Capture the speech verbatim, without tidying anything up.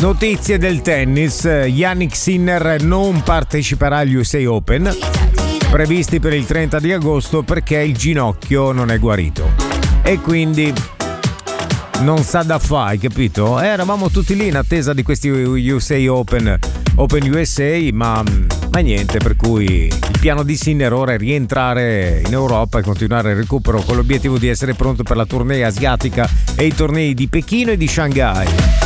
Notizie del tennis, Jannik Sinner non parteciperà agli U S A Open previsti per il trenta di agosto perché il ginocchio non è guarito e quindi non sa da fare, capito? Eh, eravamo tutti lì in attesa di questi U S A Open, Open U S A, ma, ma niente, per cui il piano di Sinner ora è rientrare in Europa e continuare il recupero con l'obiettivo di essere pronto per la tournée asiatica e i tornei di Pechino e di Shanghai.